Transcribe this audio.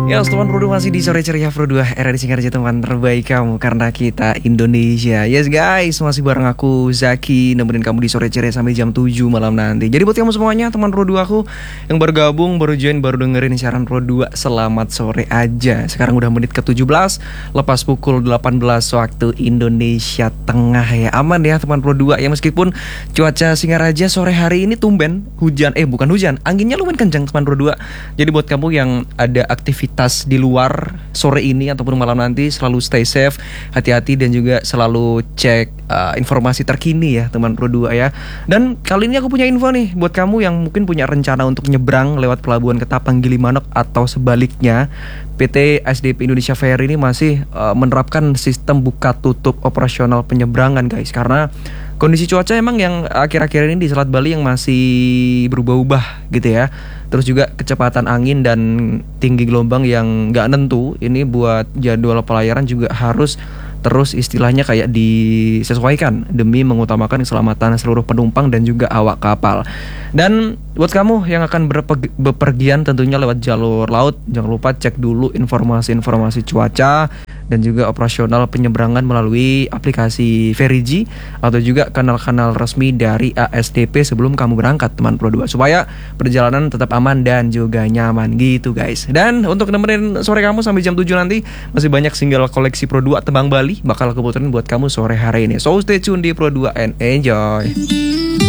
Ya, teman Pro 2 masih di sore ceria Pro 2 era disingkat aja teman terbaik kamu karena kita Indonesia. Yes guys, masih bareng aku Zaki nemenin kamu di sore ceria sampai jam 7 malam nanti. Jadi buat kamu semuanya teman Pro 2 aku yang baru gabung, baru join, baru dengerin siaran Pro 2, selamat sore aja. Sekarang udah menit ke-17 lepas pukul 18 waktu Indonesia Tengah ya. Aman ya teman Pro 2 ya, meskipun cuaca Singaraja sore hari ini tumben hujan, bukan hujan, anginnya lumayan kencang teman Pro 2. Jadi buat kamu yang ada aktivitas di luar sore ini ataupun malam nanti, selalu stay safe, hati-hati dan juga selalu cek informasi terkini ya teman Pro 2 ya. Dan kali ini aku punya info nih buat kamu yang mungkin punya rencana untuk nyebrang lewat pelabuhan Ketapang Gilimanuk atau sebaliknya. PT SDP Indonesia Ferry ini masih menerapkan sistem buka tutup operasional penyeberangan guys, karena kondisi cuaca emang yang akhir-akhir ini di Selat Bali yang masih berubah-ubah gitu ya. Terus juga kecepatan angin dan tinggi gelombang yang gak nentu. Ini buat jadwal pelayaran juga harus terus istilahnya kayak disesuaikan demi mengutamakan keselamatan seluruh penumpang dan juga awak kapal. Dan buat kamu yang akan bepergian tentunya lewat jalur laut, jangan lupa cek dulu informasi-informasi cuaca dan juga operasional penyeberangan melalui aplikasi Ferigi atau juga kanal-kanal resmi dari ASDP sebelum kamu berangkat teman Pro 2, supaya perjalanan tetap aman dan juga nyaman gitu guys. Dan untuk nemenin sore kamu sampai jam 7 nanti masih banyak single koleksi Pro 2 Tembang Bali bakal keputusan buat kamu sore hari ini. So stay tune di Pro 2 and enjoy.